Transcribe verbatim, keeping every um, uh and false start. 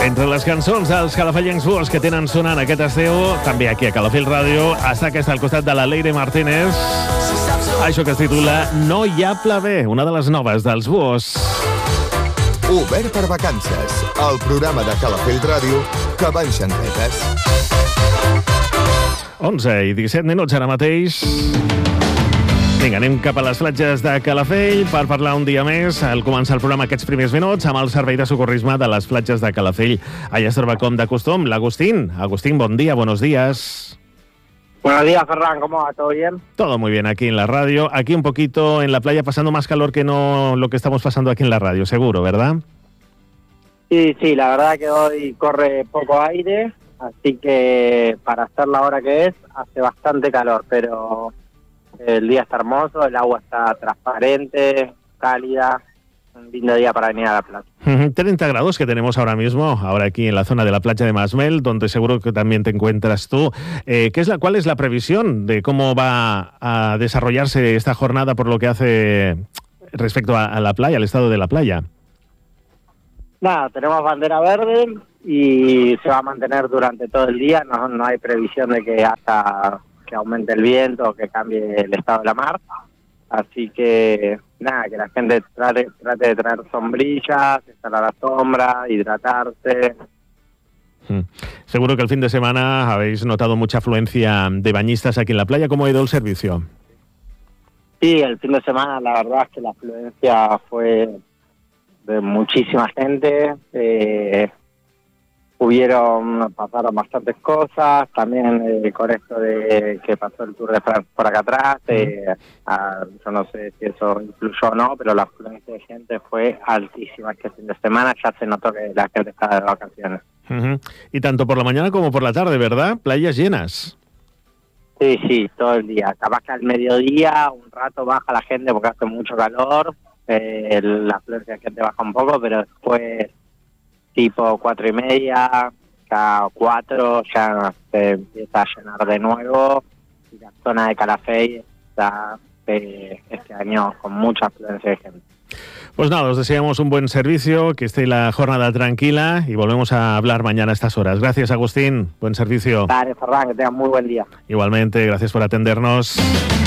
Entre les cançons dels calafellencs buos que tenen sonant aquest estiu, també aquí a Calafell Ràdio, està aquesta al costat de la Leire Martínez. Això que es titula No hi ha pla B, una de les noves dels buos. Obert per vacances, el programa de Calafell Ràdio que va en xantetes. onze i disset minuts ara mateix. Vinga, anem cap a les platges de Calafell per parlar un dia més, al començar el programa aquests primers minuts, amb el servei de socorrisme de les platges de Calafell. Allà es troba com de costum l'Agustín. Agustín, bon día, buenos días. Buenos días, Ferran, ¿cómo va? ¿Todo bien? Todo muy bien aquí en la radio. Aquí un poquito en la playa pasando más calor que no lo que estamos pasando aquí en la radio, seguro, ¿verdad? Sí, sí, la verdad que hoy corre poco aire, así que para hacer la hora que es, hace bastante calor, pero el día está hermoso, el agua está transparente, cálida, un lindo día para venir a la playa. treinta grados que tenemos ahora mismo, ahora aquí en la zona de la playa de Masmel, donde seguro que también te encuentras tú. Eh, ¿qué es la, ¿Cuál es la previsión de cómo va a desarrollarse esta jornada por lo que hace respecto a, a la playa, al estado de la playa? Nada, tenemos bandera verde y se va a mantener durante todo el día, no, no hay previsión de que haya que aumente el viento o que cambie el estado de la mar, así que nada, que la gente trate, trate de traer sombrillas, estar a la sombra, hidratarse. Hmm. Seguro que el fin de semana habéis notado mucha afluencia de bañistas aquí en la playa. ¿Cómo ha ido el servicio? Sí, el fin de semana la verdad es que la afluencia fue de muchísima gente, eh, hubieron, pasaron bastantes cosas, también eh, con esto de que pasó el Tour de France por acá atrás, eh, a, yo no sé si eso influyó o no, pero la afluencia de gente fue altísima este fin de semana, ya se notó que la gente estaba de vacaciones. Uh-huh. Y tanto por la mañana como por la tarde, ¿verdad? Playas llenas. Sí, sí, todo el día, capaz que al mediodía un rato baja la gente porque hace mucho calor, eh, la afluencia de gente baja un poco, pero después tipo cuatro y media, cada cuatro ya se empieza a llenar de nuevo y la zona de Calafell está eh, este año con mucha afluencia de gente. Pues nada, os deseamos un buen servicio, que esté la jornada tranquila y volvemos a hablar mañana a estas horas. Gracias, Agustín. Buen servicio. Vale, Ferran, que tengas muy buen día. Igualmente, gracias por atendernos.